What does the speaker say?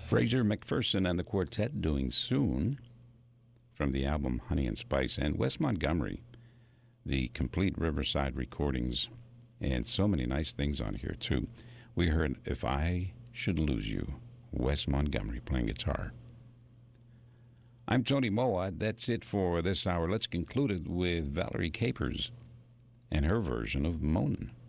Fraser McPherson and the Quartet doing Soon from the album Honey and Spice, and Wes Montgomery, the complete Riverside recordings, and so many nice things on here too. We heard If I Should Lose You, Wes Montgomery playing guitar. I'm Tony Mowat. That's it for this hour. Let's conclude it with Valerie Capers and her version of Moanin'.